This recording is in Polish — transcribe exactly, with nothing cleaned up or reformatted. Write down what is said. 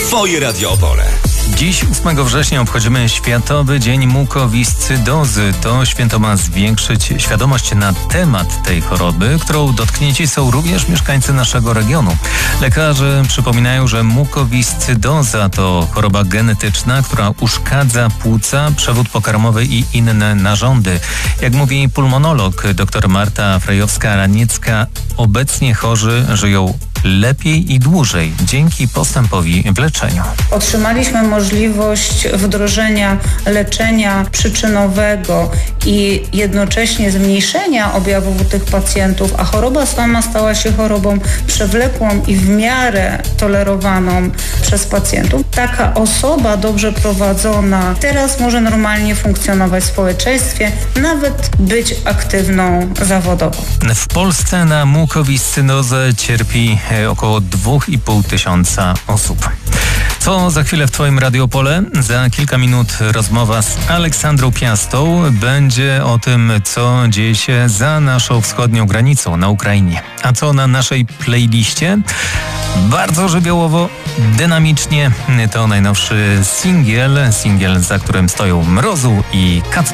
Twoje Radio Opole. Dziś, ósmego września, obchodzimy Światowy Dzień Mukowiscydozy. To święto ma zwiększyć świadomość na temat tej choroby, którą dotknięci są również mieszkańcy naszego regionu. Lekarze przypominają, że mukowiscydoza to choroba genetyczna, która uszkadza płuca, przewód pokarmowy i inne narządy. Jak mówi pulmonolog dr Marta Frejowska-Raniecka, obecnie chorzy żyją lepiej i dłużej dzięki postępowi w leczeniu. Otrzymaliśmy możliwość wdrożenia leczenia przyczynowego i jednocześnie zmniejszenia objawów u tych pacjentów, a choroba sama stała się chorobą przewlekłą i w miarę tolerowaną przez pacjentów. Taka osoba dobrze prowadzona teraz może normalnie funkcjonować w społeczeństwie, nawet być aktywną zawodowo. W Polsce na mukowiscydozę cierpi około dwa i pół tysiąca osób. Co za chwilę w Twoim Radio Opole? Za kilka minut rozmowa z Aleksandrą Piastą będzie o tym, co dzieje się za naszą wschodnią granicą na Ukrainie. A co na naszej playliście? Bardzo żywiołowo, dynamicznie. To najnowszy singiel, singiel, za którym stoją Mrozu i Kacper.